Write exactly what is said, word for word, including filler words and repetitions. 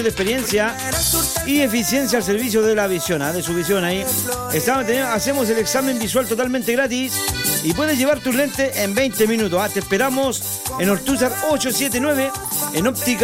de experiencia y eficiencia al servicio de la visión, ¿eh? De su visión ahí. Estamos, tenemos, hacemos el examen visual totalmente gratis y puedes llevar tus lentes en veinte minutos. ¿eh? Te esperamos en Ortúzar ochocientos setenta y nueve en óptica